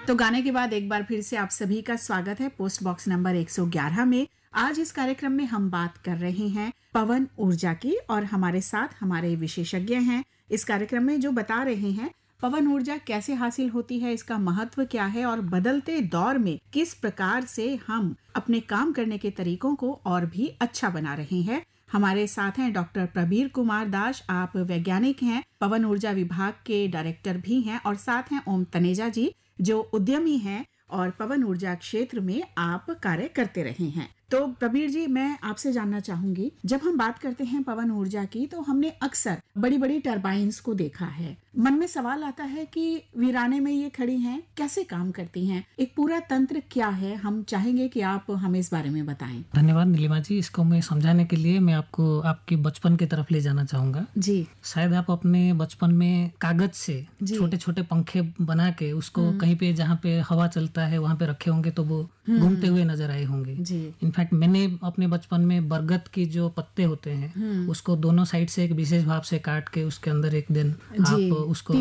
तो गाने के बाद एक बार फिर से आप सभी का स्वागत है पोस्ट बॉक्स नंबर 111 में। आज इस कार्यक्रम में हम बात कर रहे हैं पवन ऊर्जा की और हमारे साथ हमारे विशेषज्ञ हैं इस कार्यक्रम में जो बता रहे हैं पवन ऊर्जा कैसे हासिल होती है, इसका महत्व क्या है और बदलते दौर में किस प्रकार से हम अपने काम करने के तरीकों को और भी अच्छा बना रहे हैं। हमारे साथ हैं डॉक्टर प्रबीर कुमार दास, आप वैज्ञानिक हैं, पवन ऊर्जा विभाग के डायरेक्टर भी हैं और साथ हैं ओम तनेजा जी जो उद्यमी हैं और पवन ऊर्जा क्षेत्र में आप कार्य करते रहे हैं। तो प्रबीर जी, मैं आपसे जानना चाहूंगी, जब हम बात करते हैं पवन ऊर्जा की तो हमने अक्सर बड़ी बड़ी टरबाइन्स को देखा है। मन में सवाल आता है कि वीराने में ये खड़ी हैं, कैसे काम करती हैं, एक पूरा तंत्र क्या है? हम चाहेंगे कि आप हमें इस बारे में बताएं। धन्यवाद नीलिमा जी। इसको मैं समझाने के लिए मैं आपको आपके बचपन की तरफ ले जाना चाहूंगा जी। शायद आप अपने बचपन में कागज से छोटे छोटे पंखे बना के उसको कहीं पे जहाँ पे हवा चलता है वहाँ पे रखे होंगे तो वो घूमते हुए नजर आए होंगे। इनफैक्ट मैंने अपने बचपन में बरगद की जो पत्ते होते हैं उसको दोनों साइड से एक विशेष भाव से काट के उसके अंदर एक दिन आप उसको